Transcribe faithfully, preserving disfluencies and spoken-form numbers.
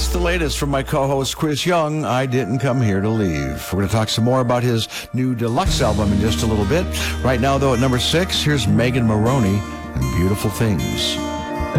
the latest from my co-host Chris Young. I didn't come here to leave. We're going to talk some more about his new deluxe album in just a little bit. Right now, though, at number six, here's Megan Moroney and Beautiful Things.